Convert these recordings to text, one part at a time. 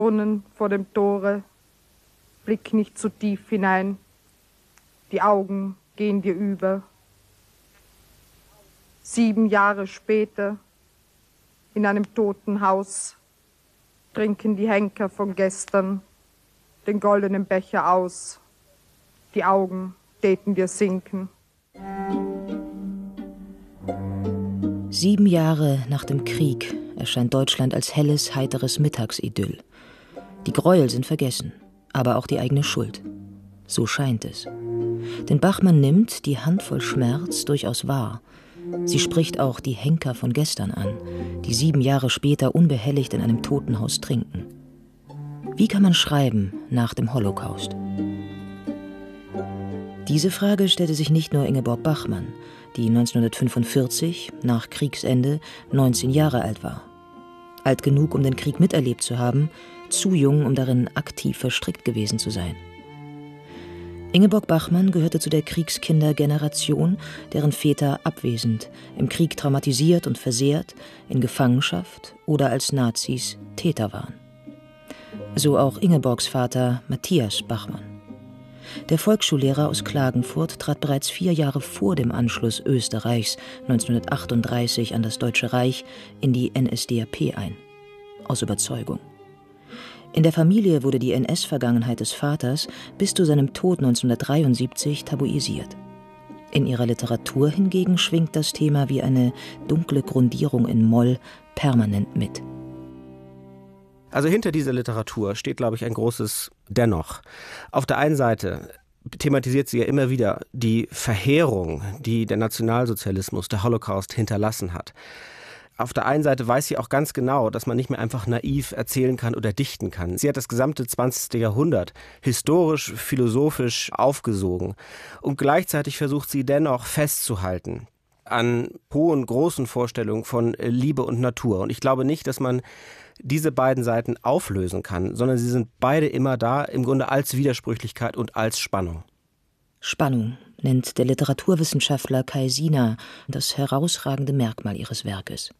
Brunnen vor dem Tore, blick nicht zu tief hinein, die Augen gehen dir über. 7 Jahre später, in einem toten Haus, trinken die Henker von gestern den goldenen Becher aus. Die Augen täten dir sinken. 7 Jahre nach dem Krieg erscheint Deutschland als helles, heiteres Mittagsidyll. Die Gräuel sind vergessen, aber auch die eigene Schuld. So scheint es. Denn Bachmann nimmt die Handvoll Schmerz durchaus wahr. Sie spricht auch die Henker von gestern an, die 7 Jahre später unbehelligt in einem Totenhaus trinken. Wie kann man schreiben nach dem Holocaust? Diese Frage stellte sich nicht nur Ingeborg Bachmann, die 1945, nach Kriegsende, 19 Jahre alt war. Alt genug, um den Krieg miterlebt zu haben, zu jung, um darin aktiv verstrickt gewesen zu sein. Ingeborg Bachmann gehörte zu der Kriegskindergeneration, deren Väter abwesend, im Krieg traumatisiert und versehrt, in Gefangenschaft oder als Nazis Täter waren. So auch Ingeborgs Vater Matthias Bachmann. Der Volksschullehrer aus Klagenfurt trat bereits 4 Jahre vor dem Anschluss Österreichs 1938 an das Deutsche Reich in die NSDAP ein. Aus Überzeugung. In der Familie wurde die NS-Vergangenheit des Vaters bis zu seinem Tod 1973 tabuisiert. In ihrer Literatur hingegen schwingt das Thema wie eine dunkle Grundierung in Moll permanent mit. Also hinter dieser Literatur steht, glaube ich, ein großes Dennoch. Auf der einen Seite thematisiert sie ja immer wieder die Verheerung, die der Nationalsozialismus, der Holocaust hinterlassen hat. Auf der einen Seite weiß sie auch ganz genau, dass man nicht mehr einfach naiv erzählen kann oder dichten kann. Sie hat das gesamte 20. Jahrhundert historisch, philosophisch aufgesogen. Und gleichzeitig versucht sie dennoch festzuhalten an hohen, großen Vorstellungen von Liebe und Natur. Und ich glaube nicht, dass man diese beiden Seiten auflösen kann, sondern sie sind beide immer da, im Grunde als Widersprüchlichkeit und als Spannung. Spannung nennt der Literaturwissenschaftler Kai Sina das herausragende Merkmal ihres Werkes.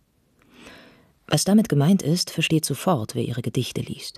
Was damit gemeint ist, versteht sofort, wer ihre Gedichte liest.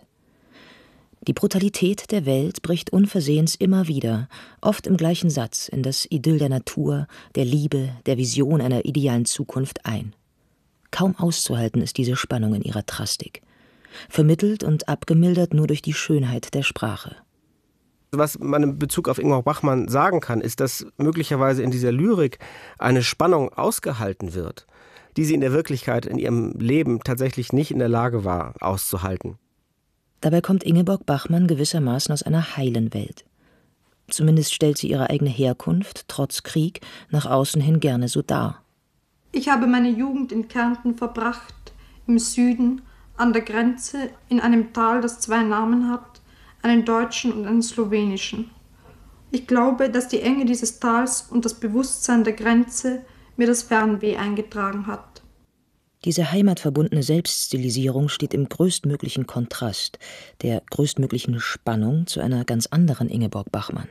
Die Brutalität der Welt bricht unversehens immer wieder, oft im gleichen Satz, in das Idyll der Natur, der Liebe, der Vision einer idealen Zukunft ein. Kaum auszuhalten ist diese Spannung in ihrer Drastik, vermittelt und abgemildert nur durch die Schönheit der Sprache. Was man in Bezug auf Ingeborg Bachmann sagen kann, ist, dass möglicherweise in dieser Lyrik eine Spannung ausgehalten wird, die sie in der Wirklichkeit, in ihrem Leben tatsächlich nicht in der Lage war, auszuhalten. Dabei kommt Ingeborg Bachmann gewissermaßen aus einer heilen Welt. Zumindest stellt sie ihre eigene Herkunft, trotz Krieg, nach außen hin gerne so dar. Ich habe meine Jugend in Kärnten verbracht, im Süden, an der Grenze, in einem Tal, das 2 Namen hat, einen deutschen und einen slowenischen. Ich glaube, dass die Enge dieses Tals und das Bewusstsein der Grenze mir das Fernweh eingetragen hat. Diese heimatverbundene Selbststilisierung steht im größtmöglichen Kontrast, der größtmöglichen Spannung zu einer ganz anderen Ingeborg Bachmann.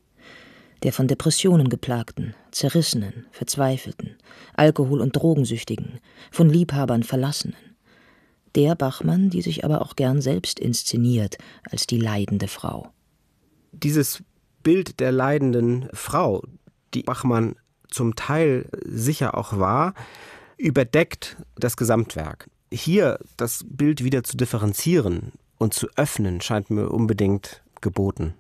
Der von Depressionen geplagten, zerrissenen, verzweifelten, Alkohol- und Drogensüchtigen, von Liebhabern verlassenen. Der Bachmann, die sich aber auch gern selbst inszeniert als die leidende Frau. Dieses Bild der leidenden Frau, die Bachmann zum Teil sicher auch war, überdeckt das Gesamtwerk. Hier das Bild wieder zu differenzieren und zu öffnen, scheint mir unbedingt geboten.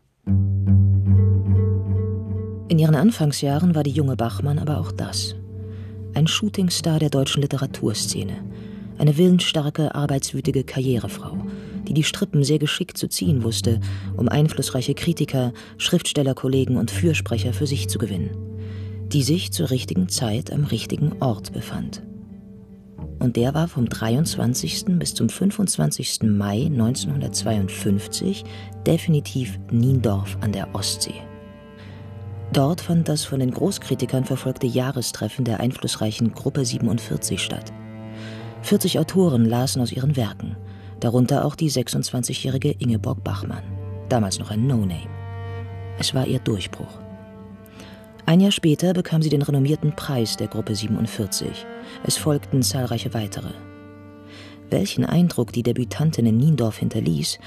In ihren Anfangsjahren war die junge Bachmann aber auch das. Ein Shootingstar der deutschen Literaturszene. Eine willensstarke, arbeitswütige Karrierefrau, die die Strippen sehr geschickt zu ziehen wusste, um einflussreiche Kritiker, Schriftstellerkollegen und Fürsprecher für sich zu gewinnen, die sich zur richtigen Zeit am richtigen Ort befand. Und der war vom 23. bis zum 25. Mai 1952 definitiv Niendorf an der Ostsee. Dort fand das von den Großkritikern verfolgte Jahrestreffen der einflussreichen Gruppe 47 statt. 40 Autoren lasen aus ihren Werken, darunter auch die 26-jährige Ingeborg Bachmann, damals noch ein No-Name. Es war ihr Durchbruch. Ein Jahr später bekam sie den renommierten Preis der Gruppe 47. Es folgten zahlreiche weitere. Welchen Eindruck die Debütantin in Niendorf hinterließ,